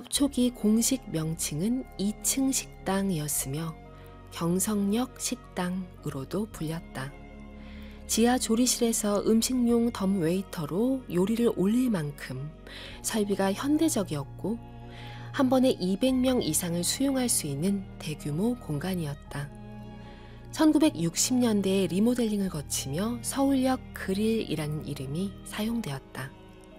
창업 초기 공식 명칭은 2층 식당이었으며 경성역 식당으로도 불렸다. 지하 조리실에서 음식용 덤웨이터로 요리를 올릴 만큼 설비가 현대적이었고 한 번에 200명 이상을 수용할 수 있는 대규모 공간이었다. 1960년대에 리모델링을 거치며 서울역 그릴이라는 이름이 사용되었다.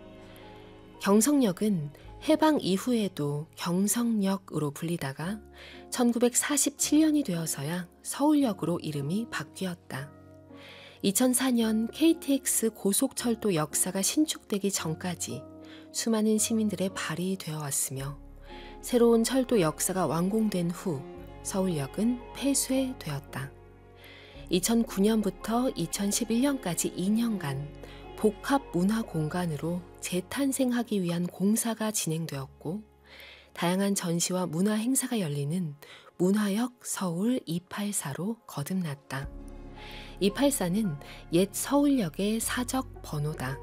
경성역은 해방 이후에도 경성역으로 불리다가 1947년이 되어서야 서울역으로 이름이 바뀌었다. 2004년 KTX 고속철도 역사가 신축되기 전까지 수많은 시민들의 발이 되어 왔으며 새로운 철도 역사가 완공된 후 서울역은 폐쇄되었다. 2009년부터 2011년까지 2년간 복합문화공간으로 재탄생하기 위한 공사가 진행되었고 다양한 전시와 문화 행사가 열리는 문화역 서울 284로 거듭났다. 284는 옛 서울역의 사적 번호다.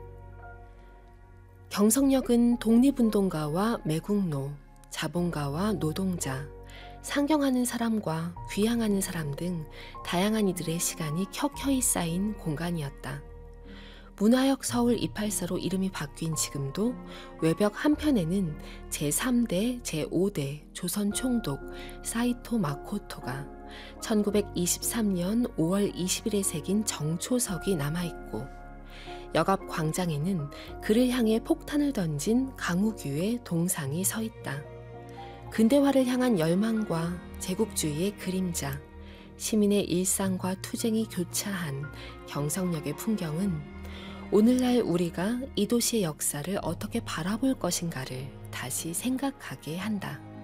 경성역은 독립운동가와 매국노, 자본가와 노동자, 상경하는 사람과 귀향하는 사람 등 다양한 이들의 시간이 켜켜이 쌓인 공간이었다. 문화역 서울 284로 이름이 바뀐 지금도 외벽 한편에는 제3대, 제5대 조선 총독 사이토 마코토가 1923년 5월 20일에 새긴 정초석이 남아있고 역 앞 광장에는 그를 향해 폭탄을 던진 강우규의 동상이 서 있다. 근대화를 향한 열망과 제국주의의 그림자, 시민의 일상과 투쟁이 교차한 경성역의 풍경은 오늘날 우리가 이 도시의 역사를 어떻게 바라볼 것인가를 다시 생각하게 한다.